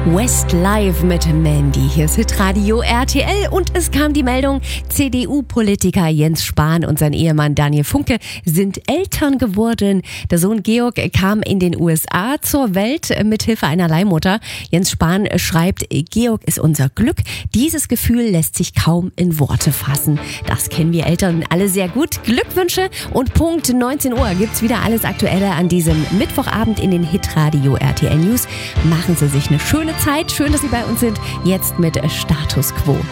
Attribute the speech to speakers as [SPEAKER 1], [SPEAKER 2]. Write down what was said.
[SPEAKER 1] Westlife mit Mandy. Hier ist Hitradio RTL und es kam die Meldung, CDU-Politiker Jens Spahn und sein Ehemann Daniel Funke sind Eltern geworden. Der Sohn Georg kam in den USA zur Welt mit Hilfe einer Leihmutter. Jens Spahn schreibt, Georg ist unser Glück. Dieses Gefühl lässt sich kaum in Worte fassen. Das kennen wir Eltern alle sehr gut. Glückwünsche und Punkt 19 Uhr gibt's wieder alles Aktuelle an diesem Mittwochabend in den Hitradio RTL News. Machen Sie sich eine schöne Zeit. Schön, dass Sie bei uns sind. Jetzt mit Status Quo.